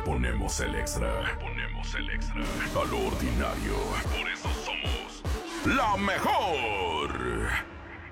ponemos el extra. Le ponemos el extra. A lo ordinario. Por eso somos la mejor.